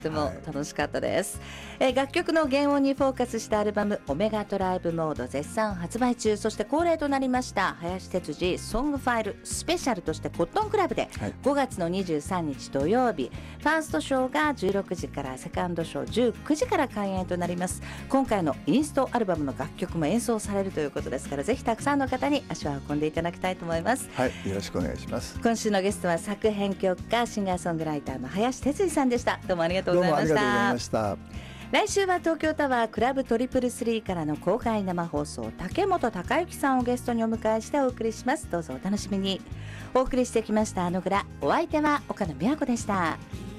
とても楽しかったです、楽曲の原音にフォーカスしたアルバムオメガトライブモード絶賛発売中。そして恒例となりました林哲司ソングファイルスペシャルとしてコットンクラブで5月の23日土曜日、ファーストショーが16時からセカンドショー19時から開演となります。今回のインストアルバムの楽曲も演奏されるということですから、ぜひたくさんの方に足を運んでいただきたいと思います。 はい、よろしくお願いします。 今週のゲストは作編曲家シンガーソングライターの林哲司さんでした。どうもありがとうございました。 どうもありがとうございました。 来週は東京タワークラブ333からの公開生放送、竹本孝之さんをゲストにお迎えしてお送りします。どうぞお楽しみに。お送りしてきましたあのぐら、お相手は岡野美和子でした。